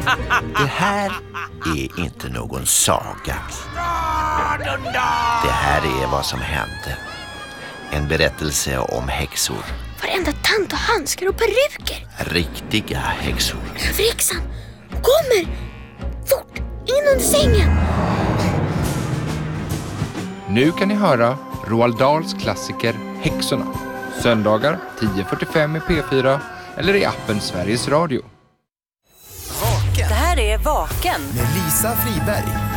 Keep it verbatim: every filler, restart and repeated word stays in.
Det här är inte någon saga. Det här är vad som hände. En berättelse om häxor. Varenda tant och handskar och peruker. Riktiga häxor. Överhäxan kommer! Fort, in under sängen! Nu kan ni höra Roald Dahls klassiker Häxorna. Söndagar tio fyrtiofem i P fyra eller i appen Sveriges Radio. Vaken. Det här är Vaken Med Lisa Friberg.